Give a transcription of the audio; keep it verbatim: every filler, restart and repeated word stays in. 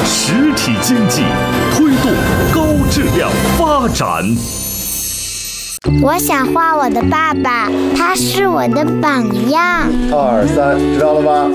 实体经济，推动高质量发展。 我想画我的爸爸，他是我的榜样。 二三，知道了吗？